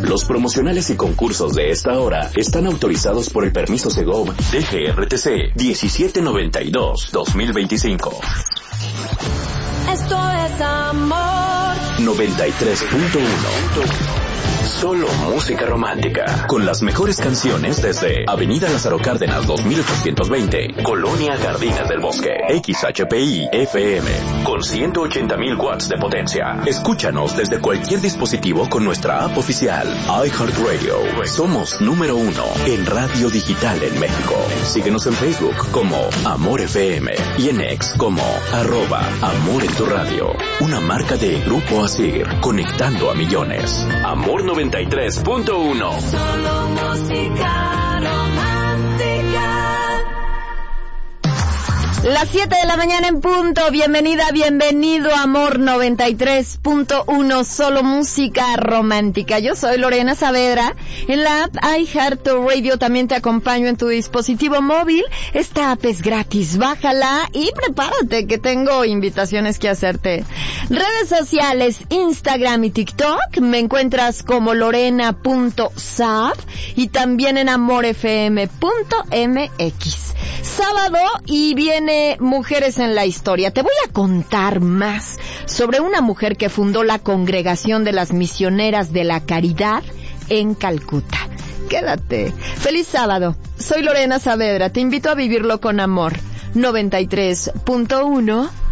Los promocionales y concursos de esta hora están autorizados por el permiso Segov DGRTC 1792-2025. Esto es amor. 93.1. Solo música romántica. Con las mejores canciones desde Avenida Lázaro Cárdenas 2820, Colonia Jardines del Bosque. XHPI FM con 180,000 watts de potencia. Escúchanos desde cualquier dispositivo con nuestra app oficial iHeartRadio. Somos número 1 en radio digital en México. Síguenos en Facebook como Amor FM y en X como @Amor en tu radio. Una marca de Grupo Asir, conectando a millones. Amor 93.1. Solo música romántica. Las 7 de la mañana en punto. Bienvenida, bienvenido a Amor 93.1, solo música romántica. Yo soy Lorena Saavedra. En la app iHeartRadio también te acompaño en tu dispositivo móvil. Esta app es gratis, bájala y prepárate que tengo invitaciones que hacerte. Redes sociales, Instagram y TikTok, me encuentras como lorena.saab y también en amorfm.mx. Sábado y viene Mujeres en la Historia. Te voy a contar más sobre una mujer que fundó la Congregación de las Misioneras de la Caridad en Calcuta. Quédate. Feliz sábado. Soy Lorena Saavedra. Te invito a vivirlo con amor. 93.1